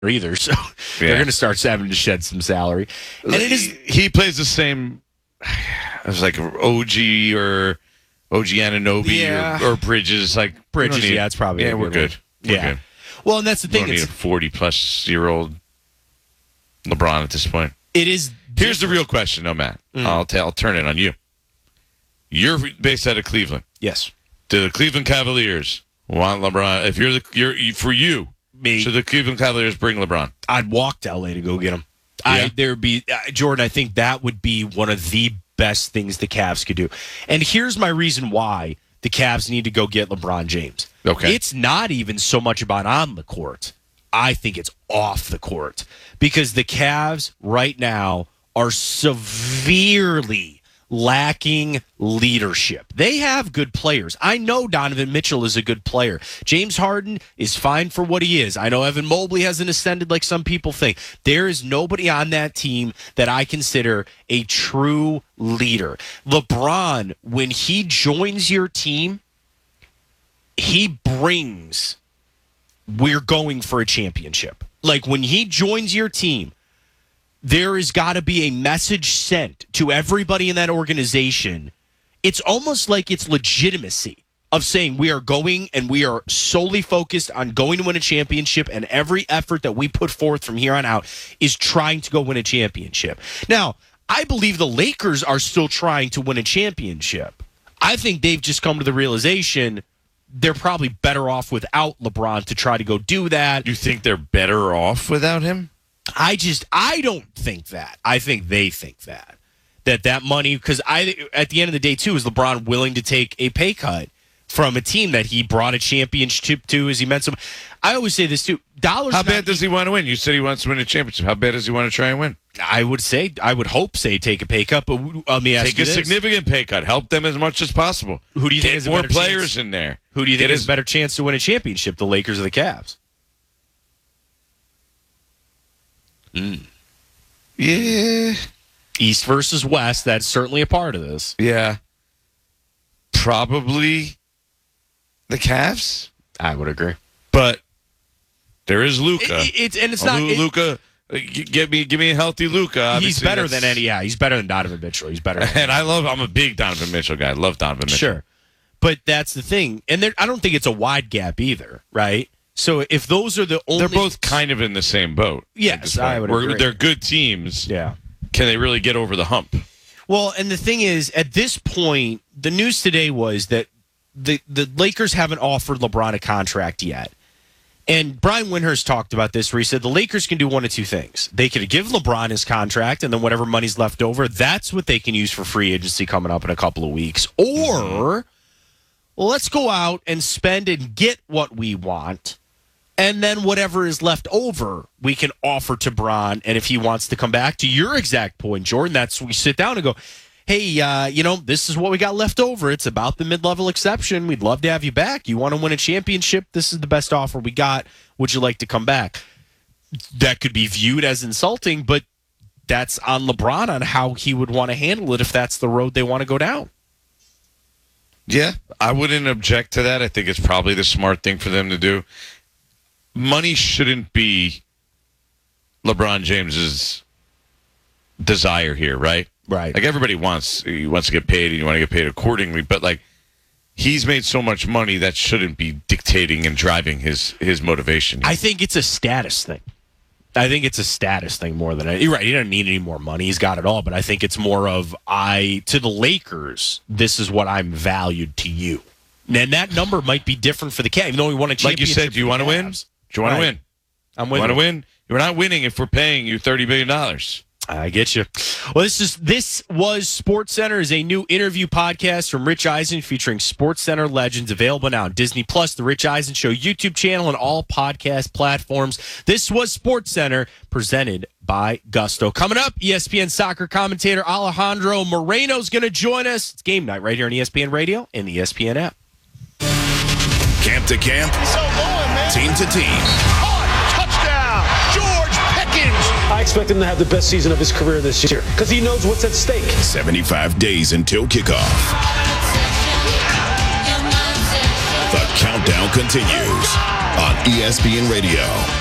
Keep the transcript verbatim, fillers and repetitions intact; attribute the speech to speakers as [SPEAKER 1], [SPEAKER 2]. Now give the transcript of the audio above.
[SPEAKER 1] either, so
[SPEAKER 2] yeah.
[SPEAKER 1] they're going to start having to shed some salary. And it is
[SPEAKER 2] he plays the same. It was like O G or O G Anunoby
[SPEAKER 1] yeah.
[SPEAKER 2] or, or Bridges. Like
[SPEAKER 1] Bridges,
[SPEAKER 2] need,
[SPEAKER 1] yeah, it's probably
[SPEAKER 2] yeah,
[SPEAKER 1] a
[SPEAKER 2] we're
[SPEAKER 1] good
[SPEAKER 2] good. We're
[SPEAKER 1] yeah.
[SPEAKER 2] good.
[SPEAKER 1] Well, and that's the
[SPEAKER 2] We
[SPEAKER 1] thing.
[SPEAKER 2] don't need
[SPEAKER 1] It's
[SPEAKER 2] a forty-plus-year-old LeBron at this point.
[SPEAKER 1] It is.
[SPEAKER 2] Here's the real question, though, Matt. Mm. I'll, t- I'll turn it on you. You're based out of Cleveland.
[SPEAKER 1] Yes.
[SPEAKER 2] Do the Cleveland Cavaliers want LeBron? If you're the you're for you,
[SPEAKER 1] me,
[SPEAKER 2] should the Cleveland Cavaliers bring LeBron?
[SPEAKER 1] I'd walk to L A to go get him.
[SPEAKER 2] Yeah.
[SPEAKER 1] I there be uh, Jordan. I think that would be one of the best things the Cavs could do. And here's my reason why the Cavs need to go get LeBron James.
[SPEAKER 2] Okay.
[SPEAKER 1] It's not even so much about on the court. I think it's off the court because the Cavs right now are severely lacking leadership. They have good players. I know Donovan Mitchell is a good player. James Harden is fine for what he is. I know Evan Mobley hasn't ascended like some people think. There is nobody on that team that I consider a true leader. LeBron, when he joins your team, he brings, we're going for a championship. Like when he joins your team, there has got to be a message sent to everybody in that organization. It's almost like it's legitimacy of saying we are going and we are solely focused on going to win a championship, and every effort that we put forth from here on out is trying to go win a championship. Now, I believe the Lakers are still trying to win a championship. I think they've just come to the realization they're probably better off without LeBron to try to go do that.
[SPEAKER 2] You think they're better off without him?
[SPEAKER 1] I just, I don't think that. I think they think that. That that money, because I, at the end of the day, too, is LeBron willing to take a pay cut from a team that he brought a championship to, as he meant some. I always say this, too. Dollars.
[SPEAKER 2] How bad does he want to win? You said he wants to win a championship. How bad does he want to try and win?
[SPEAKER 1] I would say, I would hope, say, take a pay cut, but let me ask
[SPEAKER 2] take
[SPEAKER 1] you
[SPEAKER 2] a
[SPEAKER 1] this.
[SPEAKER 2] significant pay cut. Help them as much as possible.
[SPEAKER 1] Who do you think
[SPEAKER 2] Get
[SPEAKER 1] has a
[SPEAKER 2] more
[SPEAKER 1] better
[SPEAKER 2] players
[SPEAKER 1] chance?
[SPEAKER 2] in there?
[SPEAKER 1] Who do you think
[SPEAKER 2] Get
[SPEAKER 1] has
[SPEAKER 2] his-
[SPEAKER 1] a better chance to win a championship, the Lakers or the Cavs?
[SPEAKER 2] Mm. Yeah.
[SPEAKER 1] East versus West, that's certainly a part of this.
[SPEAKER 2] Yeah. Probably the Cavs.
[SPEAKER 1] I would agree.
[SPEAKER 2] But there is Luka.
[SPEAKER 1] It, it's and it's not it,
[SPEAKER 2] Luka. Give me, give me a healthy Luka.
[SPEAKER 1] He's better than any. Yeah, he's better than Donovan Mitchell. He's better. Than
[SPEAKER 2] and I love. I'm a big Donovan Mitchell guy. I love Donovan Mitchell.
[SPEAKER 1] Sure, but that's the thing, and there, I don't think it's a wide gap either, right? So if those are the only,
[SPEAKER 2] they're both kind of in the same boat.
[SPEAKER 1] Yes, I would agree.
[SPEAKER 2] They're good teams.
[SPEAKER 1] Yeah.
[SPEAKER 2] Can they really get over the hump?
[SPEAKER 1] Well, and the thing is, at this point, the news today was that the the Lakers haven't offered LeBron a contract yet. And Brian Windhorst talked about this where he said the Lakers can do one of two things. They could give LeBron his contract, and then whatever money's left over, that's what they can use for free agency coming up in a couple of weeks. Or, well, let's go out and spend and get what we want, and then whatever is left over, we can offer to Bron. And if he wants to come back, to your exact point, Jordan, that's we sit down and go, hey, uh, you know, this is what we got left over. It's about the mid-level exception. We'd love to have you back. You want to win a championship? This is the best offer we got. Would you like to come back? That could be viewed as insulting, but that's on LeBron on how he would want to handle it if that's the road they want to go down.
[SPEAKER 2] Yeah, I wouldn't object to that. I think it's probably the smart thing for them to do. Money shouldn't be LeBron James's desire here, right?
[SPEAKER 1] Right.
[SPEAKER 2] Like everybody wants, he wants to get paid and you want to get paid accordingly, but like he's made so much money that shouldn't be dictating and driving his his motivation.
[SPEAKER 1] I think it's a status thing. I think it's a status thing more than you're right. He doesn't need any more money. He's got it all. But I think it's more of I to the Lakers. This is what I'm valued to you, and that number might be different for the Cavs. Even though we won a championship,
[SPEAKER 2] like you said, do you want to win? Do you want
[SPEAKER 1] Right.
[SPEAKER 2] to win?
[SPEAKER 1] I'm
[SPEAKER 2] You
[SPEAKER 1] with
[SPEAKER 2] want to
[SPEAKER 1] you.
[SPEAKER 2] win? You're not winning if we're paying you thirty billion dollars.
[SPEAKER 1] I get you. Well, this is this was SportsCenter is a new interview podcast from Rich Eisen featuring SportsCenter legends, available now on Disney Plus, the Rich Eisen Show YouTube channel, and all podcast platforms. This was SportsCenter presented by Gusto. Coming up, E S P N soccer commentator Alejandro Moreno is going to join us. It's game night right here on E S P N Radio and the E S P N app.
[SPEAKER 3] Camp to camp,
[SPEAKER 4] He's so going, man.
[SPEAKER 3] team to team.
[SPEAKER 4] Caught, touchdown, George Pickens.
[SPEAKER 5] I expect him to have the best season of his career this year because he knows what's at stake.
[SPEAKER 3] seventy-five days until kickoff. The countdown continues on E S P N Radio.